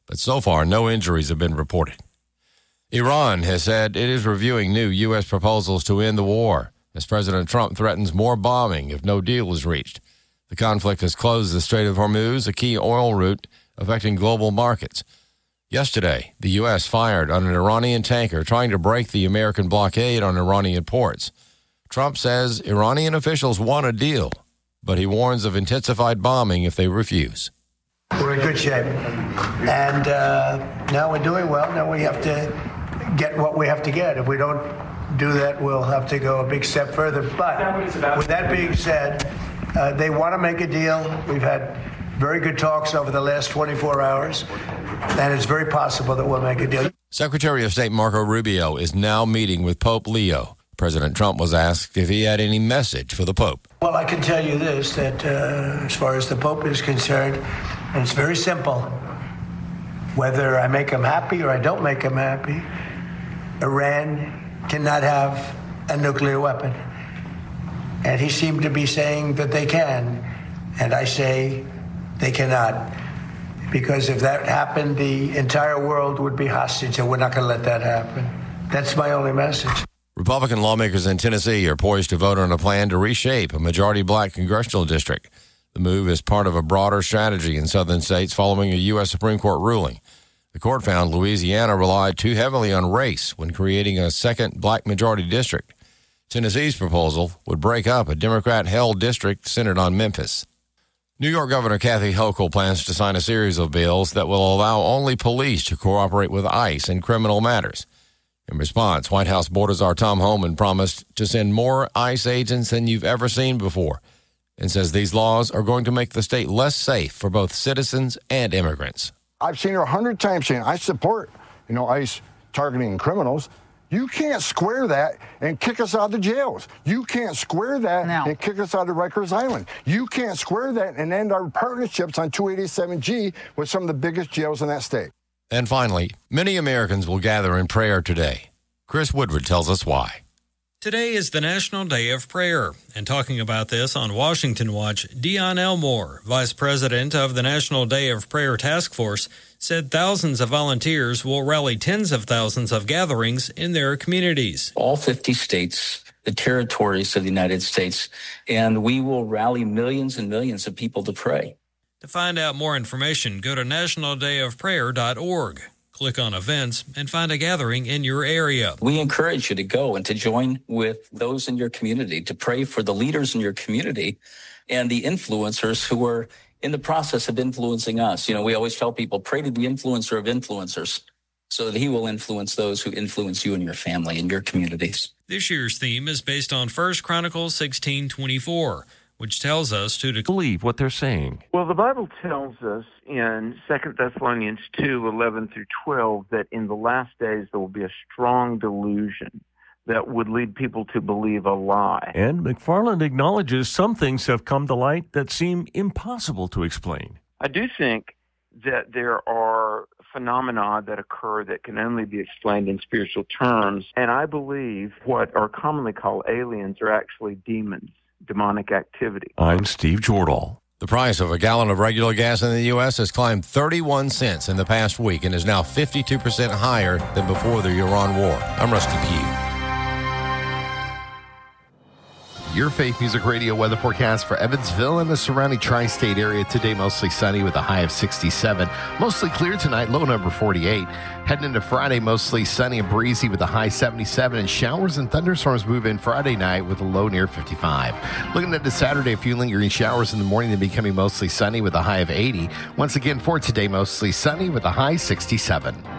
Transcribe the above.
but so far no injuries have been reported. Iran has said it is reviewing new U.S. proposals to end the war as President Trump threatens more bombing if no deal is reached. The conflict has closed the Strait of Hormuz, a key oil route affecting global markets. Yesterday, the U.S. fired on an Iranian tanker trying to break the American blockade on Iranian ports. Trump says Iranian officials want a deal, but he warns of intensified bombing if they refuse. We're in good shape. And now we're doing well. Now we have to get what we have to get. If we don't do that, we'll have to go a big step further. But with that being said, they want to make a deal. We've had very good talks over the last 24 hours, and it's very possible that we'll make a deal. Secretary of State Marco Rubio is now meeting with Pope Leo. President Trump was asked if he had any message for the Pope. Well, I can tell you this, that as far as the Pope is concerned, and it's very simple. Whether I make him happy or I don't make him happy, Iran cannot have a nuclear weapon. And he seemed to be saying that they can. And I say they cannot. Because if that happened, the entire world would be hostage, and we're not going to let that happen. That's my only message. Republican lawmakers in Tennessee are poised to vote on a plan to reshape a majority-black congressional district. The move is part of a broader strategy in southern states following a U.S. Supreme Court ruling. The court found Louisiana relied too heavily on race when creating a second black majority district. Tennessee's proposal would break up a Democrat-held district centered on Memphis. New York Governor Kathy Hochul plans to sign a series of bills that will allow only police to cooperate with ICE in criminal matters. In response, White House border czar Tom Homan promised to send more ICE agents than you've ever seen before and says these laws are going to make the state less safe for both citizens and immigrants. I've seen her 100 times saying, I support, ICE targeting criminals. You can't square that and kick us out of the jails. You can't square that and kick us out of Rikers Island. You can't square that and end our partnerships on 287G with some of the biggest jails in that state. And finally, many Americans will gather in prayer today. Chris Woodward tells us why. Today is the National Day of Prayer. And talking about this on Washington Watch, Dion Elmore, Vice President of the National Day of Prayer Task Force, said thousands of volunteers will rally tens of thousands of gatherings in their communities. All 50 states, the territories of the United States, and we will rally millions and millions of people to pray. To find out more information, go to nationaldayofprayer.org. Click on events and find a gathering in your area. We encourage you to go and to join with those in your community, to pray for the leaders in your community and the influencers who are in the process of influencing us. We always tell people, pray to the influencer of influencers so that he will influence those who influence you and your family and your communities. This year's theme is based on 1 Chronicles 16:24. Which tells us to believe what they're saying. Well, the Bible tells us in 2 Thessalonians 2:11 through 12 that in the last days there will be a strong delusion that would lead people to believe a lie. And McFarland acknowledges some things have come to light that seem impossible to explain. I do think that there are phenomena that occur that can only be explained in spiritual terms, and I believe what are commonly called aliens are actually demons. Demonic activity. I'm Steve Jordahl. The price of a gallon of regular gas in the U.S. has climbed 31 cents in the past week and is now 52% higher than before the Iran war. I'm Rusty Pugh. Your Faith Music Radio weather forecast for Evansville and the surrounding tri-state area. Today, mostly sunny with a high of 67. Mostly clear tonight, low number 48. Heading into Friday, mostly sunny and breezy with a high 77. And showers and thunderstorms move in Friday night with a low near 55. Looking at the Saturday, a few lingering showers in the morning, then becoming mostly sunny with a high of 80. Once again, for today, mostly sunny with a high 67.